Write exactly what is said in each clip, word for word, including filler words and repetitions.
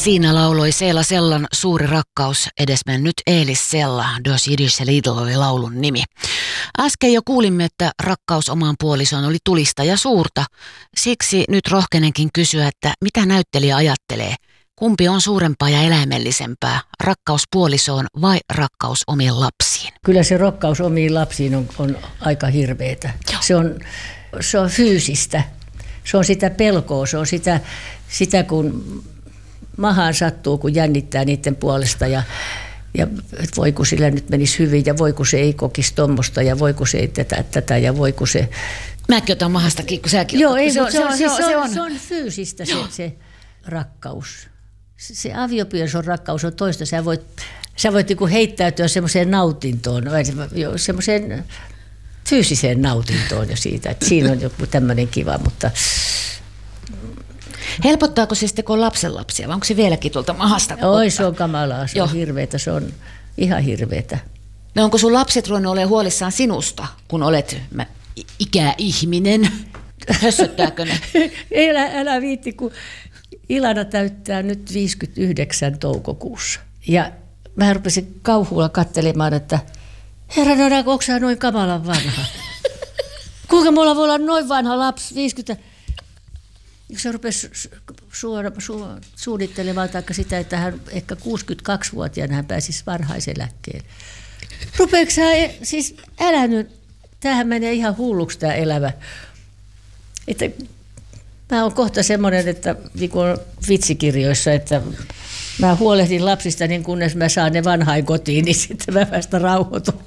Siinä lauloi Seela Sellan Suuri rakkaus, edesmennyt Elis Sella, Das jüdische Lied oli laulun nimi. Äsken jo kuulimme, että rakkaus omaan puolisoon oli tulista ja suurta. Siksi nyt rohkenenkin kysyä, että mitä näyttelijä ajattelee? Kumpi on suurempaa ja eläimellisempää, rakkaus puolisoon vai rakkaus omiin lapsiin? Kyllä se rakkaus omiin lapsiin on, on aika hirveetä. Se on, se on fyysistä. Se on sitä pelkoa, se on sitä, sitä kun mahaan sattuu, kun jännittää niiden puolesta ja, ja et voi kun sillä nyt menisi hyvin ja voi kun se ei kokisi tuommoista ja voi kun se ei tätä, tätä ja voi kun se... Mäkin otan mahastakin, kun säkin Joo, otat. ei, se, on, se, on, se, on, se, on. se on fyysistä se, se rakkaus. Se, se aviopuolison rakkaus on toista. Sä voit, sä voit niin kuin heittäytyä semmoiseen nautintoon, semmoiseen fyysiseen nautintoon jo siitä, että siinä on joku tämmöinen kiva, mutta... Helpottaako se sitten, kun on lapsenlapsia, vai onko se vieläkin tuolta mahasta? Oi, se on kamalaa, se Joo. on hirveetä, se on ihan hirveätä. No onko sun lapset ruvennut olemaan huolissaan sinusta, kun olet mä, ikäihminen? Hössöttääkö ne? älä, älä viitti, kun Ilana täyttää nyt viisikymmentäyhdeksän toukokuussa. Ja mä rupesin kauhulla katselemaan, että herran, onko sä noin kamalan vanha? Kuinka mulla voi olla noin vanha lapsi, viisikymmentä... Se rupesi suora, su, suunnittelemaan taikka sitä, että hän ehkä kuusikymmentäkaksivuotiaana hän pääsisi varhaiseläkkeelle. Rupeeko sä, siis älä nyt, tämähän menee ihan hulluksi tämä elämä. Että mä oon kohta semmoinen, että niin kuin on vitsikirjoissa, että mä huolehdin lapsista niin kunnes mä saan ne vanhain kotiin, niin sitten mä vasta rauhoitun.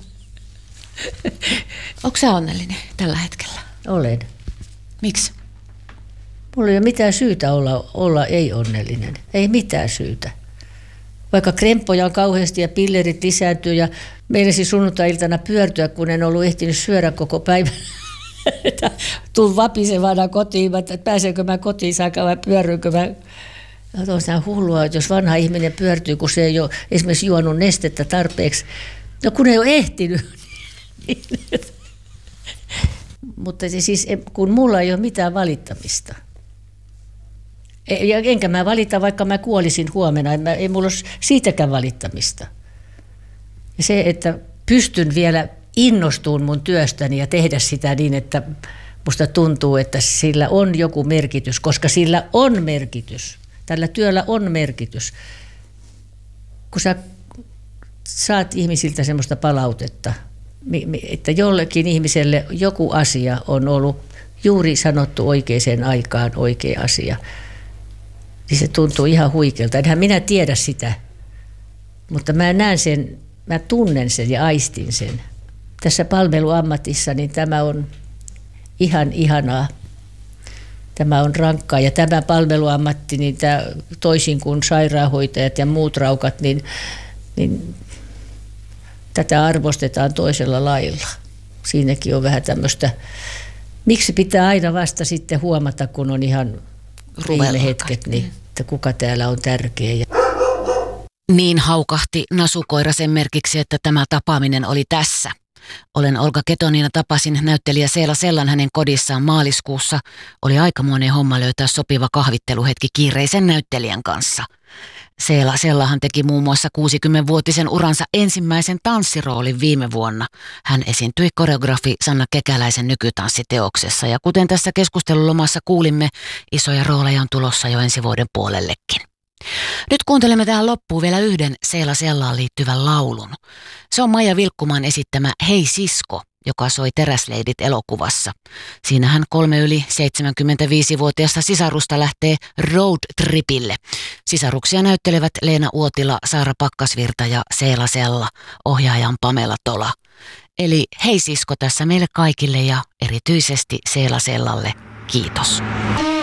Onko sä onnellinen tällä hetkellä? Olen. Miksi? Mulla ei ole mitään syytä olla, olla ei-onnellinen. Ei mitään syytä. Vaikka kremppoja on kauheasti ja pillerit lisääntyy ja meilesi sunnuntai-iltana pyörtyä, kun en ollut ehtinyt syödä koko päivän. Tuun vapisevana kotiin, että pääsenkö mä kotiin saakka vai pyörrynkö mä. On sitä hullua, että jos vanha ihminen pyörtyy, kun se ei ole esimerkiksi juonut nestettä tarpeeksi. No kun ei ole ehtinyt. Mutta siis kun mulla ei ole mitään valittamista. Enkä mä valita, vaikka mä kuolisin huomenna. Mä, ei mulla ole siitäkään valittamista. Ja se, että pystyn vielä innostumaan mun työstäni ja tehdä sitä niin, että musta tuntuu, että sillä on joku merkitys, koska sillä on merkitys. Tällä työllä on merkitys. Kun sä saat ihmisiltä semmoista palautetta, että jollekin ihmiselle joku asia on ollut juuri sanottu oikeaan aikaan oikea asia, niin se tuntuu ihan huikealta. Enhän minä tiedä sitä, mutta mä näen sen, mä tunnen sen ja aistin sen. Tässä palveluammatissa niin tämä on ihan ihanaa. Tämä on rankkaa ja tämä palveluammatti, niin tämä, toisin kuin sairaanhoitajat ja muut raukat, niin, niin tätä arvostetaan toisella lailla. Siinäkin on vähän tämmöistä, miksi pitää aina vasta sitten huomata, kun on ihan viime hetket, niin, että kuka täällä on tärkeä. Niin haukahti Nasukoira sen merkiksi, että tämä tapaaminen oli tässä. Olen Olga Ketoniina, tapasin näyttelijä Seela Sellan hänen kodissaan maaliskuussa. Oli aikamoinen homma löytää sopiva kahvitteluhetki kiireisen näyttelijän kanssa. Seela Sellahan teki muun muassa kuusikymmenvuotisen uransa ensimmäisen tanssiroolin viime vuonna. Hän esiintyi koreografi Sanna Kekäläisen nykytanssiteoksessa ja kuten tässä keskustelulomassa kuulimme, isoja rooleja on tulossa jo ensi vuoden puolellekin. Nyt kuuntelemme tähän loppuun vielä yhden Seela Sellaan liittyvän laulun. Se on Maija Vilkkumaan esittämä Hei sisko, joka soi Teräsleidit elokuvassa. Siinä hän kolme yli seitsemänkymmentäviisivuotiaasta sisarusta lähtee roadtripille. Sisaruksia näyttelevät Leena Uotila, Saara Pakkasvirta ja Seela Sella, ohjaajan Pamela Tola. Eli hei sisko tässä meille kaikille ja erityisesti Seela Sellalle kiitos.